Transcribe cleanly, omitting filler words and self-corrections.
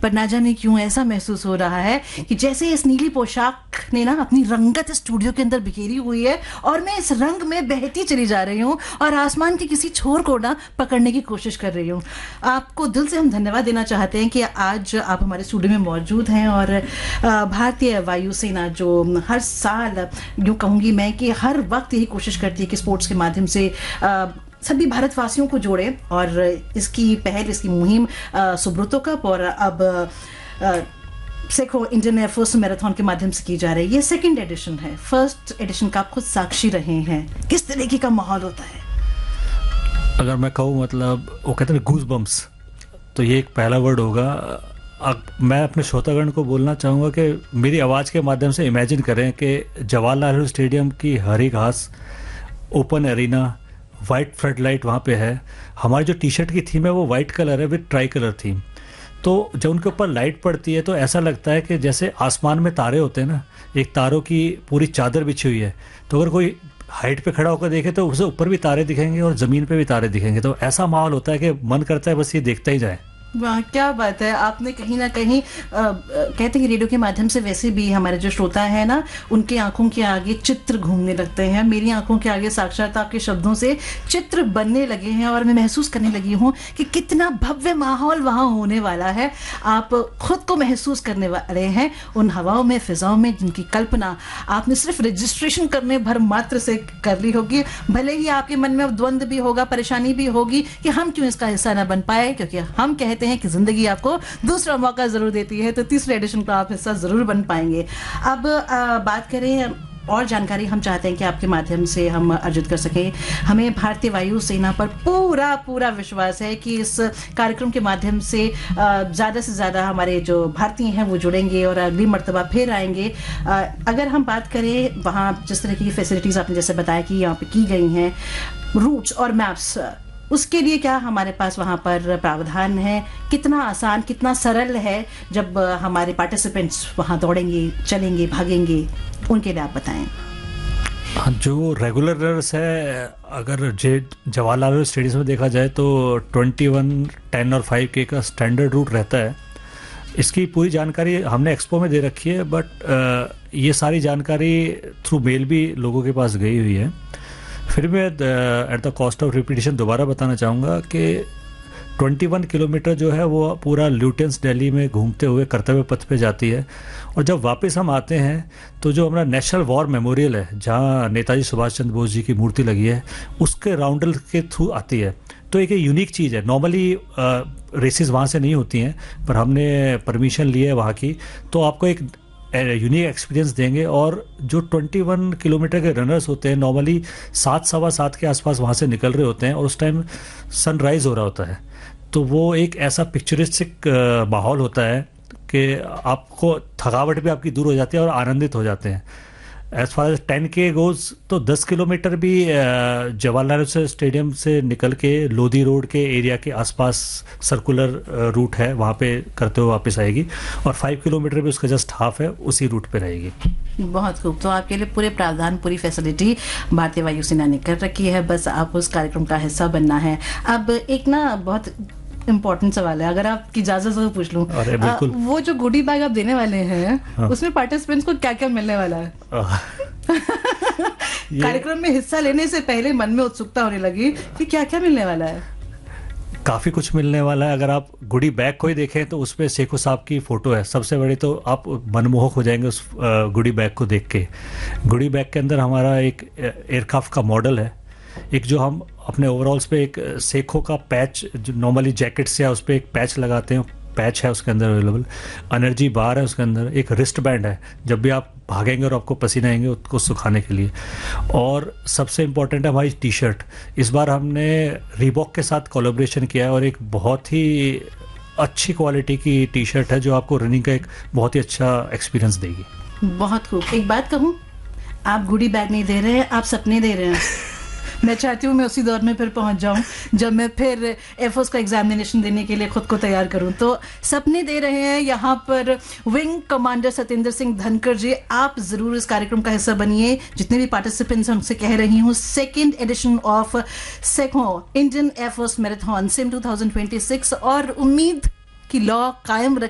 पर ना जाने क्यों ऐसा महसूस हो रहा है कि जैसे इस नीली पोशाक ने ना अपनी रंगत स्टूडियो के अंदर बिखेरी हुई है और मैं इस रंग में बहती चली जा रही हूँ और आसमान के किसी छोर को ना पकड़ने की कोशिश कर रही हूँ। आपको दिल से हम धन्यवाद देना चाहते हैं कि आज आप हमारे स्टूडियो में मौजूद हैं और भारतीय वायुसेना जो हर साल यूँ कहूँगी मैं कि हर वक्त यही कोशिश करती है कि स्पोर्ट्स के माध्यम से सभी भारतवासियों को जोड़े और इसकी पहल, इसकी मुहिम सुब्रतो कप और अब सेखो इंडियन एयरफोर्स मैराथन के माध्यम से की जा रही है। ये सेकंड एडिशन है। फर्स्ट एडिशन का आप खुद साक्षी रहे हैं, किस तरीके का माहौल होता है? अगर मैं कहूँ मतलब वो कहते हैं गूज बम्प्स, तो ये एक पहला वर्ड होगा। मैं अपने श्रोतागण को बोलना चाहूँगा कि मेरी आवाज़ के माध्यम से इमेजिन करें कि जवाहरलाल नेहरू स्टेडियम की हरी घास, open arena, white flood light वहाँ पे है। हमारी जो टी शर्ट की थीम है वो वाइट कलर है विद ट्राई कलर थीम। तो जब उनके ऊपर लाइट पड़ती है तो ऐसा लगता है कि जैसे आसमान में तारे होते हैं ना, एक तारों की पूरी चादर बिछी हुई है, तो अगर कोई हाइट पे खड़ा होकर देखे तो उसे ऊपर भी तारे दिखेंगे और ज़मीन पे भी तारे दिखेंगे। तो ऐसा माहौल होता है कि मन करता है बस ये देखता ही जाए। वाह, क्या बात है। आपने कहीं ना कहीं कहते हैं रेडियो के माध्यम से वैसे भी हमारे जो श्रोता है ना, उनकी आंखों के आगे चित्र घूमने लगते हैं। मेरी आंखों के आगे साक्षात आपके शब्दों से चित्र बनने लगे हैं और मैं महसूस करने लगी हूँ कि कितना भव्य माहौल वहाँ होने वाला है। आप खुद को महसूस करने वाले हैं उन हवाओं में, फिजाओं में, जिनकी कल्पना आपने सिर्फ रजिस्ट्रेशन करने भर मात्र से कर ली होगी। भले ही आपके मन में द्वंद्व भी होगा, परेशानी भी होगी कि हम क्यों इसका हिस्सा न बन पाए, क्योंकि हम कहते हैं कि जिंदगी आपको दूसरा मौका जरूर देती है, तो तीसरे एडिशन का आप हिस्सा जरूर बन पाएंगे। अब बात करें और जानकारी हम चाहते हैं कि आपके माध्यम से हम अर्जित कर सकें। हमें भारतीय वायुसेना पर पूरा विश्वास है कि इस कार्यक्रम के माध्यम से ज़्यादा से ज़्यादा हमारे जो भारतीय हैं वो जुड़ेंगे और अगली मर्तबा फिर आएंगे। अगर हम बात करें वहाँ जिस तरह की फैसिलिटीज़ आपने जैसे बताया कि यहाँ पे की गई हैं, रूट्स और मैप्स, उसके लिए क्या हमारे पास वहाँ पर प्रावधान है? कितना आसान, कितना सरल है जब हमारे पार्टिसिपेंट्स वहाँ दौड़ेंगे, चलेंगे, भागेंगे, उनके लिए आप बताएं। जो रेगुलरर्स है, अगर जवाहरलाल स्टेडियम में देखा जाए तो 21, 10 और 5K का स्टैंडर्ड रूट रहता है। इसकी पूरी जानकारी हमने एक्सपो में दे रखी है, बट ये सारी जानकारी थ्रू मेल भी लोगों के पास गई हुई है। फिर मैं at the cost of repetition दोबारा बताना चाहूँगा कि 21 किलोमीटर जो है वो पूरा ल्यूटेंस दिल्ली में घूमते हुए कर्तव्य पथ पे जाती है। और जब वापस हम आते हैं तो जो हमारा नेशनल वॉर मेमोरियल है, जहाँ नेताजी सुभाष चंद्र बोस जी की मूर्ति लगी है, उसके राउंडल के थ्रू आती है। तो एक यूनिक चीज़ है। नॉर्मली रेसेस वहाँ से नहीं होती हैं, पर हमने परमिशन ली है वहाँ की, तो आपको एक यूनिक एक्सपीरियंस देंगे। और जो 21 किलोमीटर के रनर्स होते हैं नॉर्मली 7, सवा 7 के आसपास वहाँ से निकल रहे होते हैं और उस टाइम सनराइज़ हो रहा होता है। तो वो एक ऐसा पिक्चरिस्टिक माहौल होता है कि आपको थकावट भी आपकी दूर हो जाती है और आनंदित हो जाते हैं। As far as 10K goes तो 10 किलोमीटर भी जवाहरलाल स्टेडियम से निकल के लोधी रोड के एरिया के आसपास सर्कुलर रूट है, वहाँ पे करते हुए वापस आएगी। और 5 किलोमीटर भी उसका जस्ट हाफ है, उसी रूट पे रहेगी। बहुत खूब। तो आपके लिए पूरे प्रावधान, पूरी फैसिलिटी भारतीय वायुसेना ने कर रखी है, बस आप उस कार्यक्रम का हिस्सा बनना है। अब एक ना बहुत इम्पोर्टेंट सवाल है, अगर आपकी इजाजत से पूछ लूं, वो जो गुडी बैग आप देने वाले हैं, हाँ, उसमें पार्टिसिपेंट्स को क्या क्या मिलने वाला है? कार्यक्रम में हिस्सा लेने से पहले मन में उत्सुकता होने लगी कि क्या क्या मिलने वाला है। काफ़ी कुछ मिलने वाला है। अगर आप गुडी बैग को ही देखें तो उसपे सेखो साहब की फ़ोटो है सबसे बड़ी, तो आप मनमोहक हो जाएंगे उस गुडी बैग को देख के। गुडी बैग के अंदर हमारा एक एयरक्राफ्ट का मॉडल है, एक जो हम अपने ओवरऑल्स पे एक सेखो का पैच, जो नॉर्मली जैकेट्स या उस पर एक पैच लगाते हैं, पैच है उसके अंदर अवेलेबल। एनर्जी बार है उसके अंदर, एक रिस्ट बैंड है, जब भी आप भागेंगे और आपको पसीना आएंगे उसको सुखाने के लिए। और सबसे इम्पॉर्टेंट है हमारी टी शर्ट। इस बार हमने रीबॉक के साथ कोलैबोरेशन किया है और एक बहुत ही अच्छी क्वालिटी की टी शर्ट है जो आपको रनिंग का एक बहुत ही अच्छा एक्सपीरियंस देगी। बहुत खूब। एक बात कहूँ, आप गुडी बैग नहीं दे रहे हैं, आप सपने दे रहे हैं। मैं चाहती हूँ मैं उसी दौर में फिर पहुंच जाऊं जब मैं फिर एयरफोर्स का एग्जामिनेशन देने के लिए खुद को तैयार करूं। तो सपने दे रहे हैं यहाँ पर विंग कमांडर सत्येंद्र सिंह धनखड़ जी। आप जरूर इस कार्यक्रम का हिस्सा बनिए। जितने भी पार्टिसिपेंट्स हैं उनसे कह रही हूँ, second edition of Sekhon Indian air force marathon SIM 2026, और उम्मीद की लौ कायम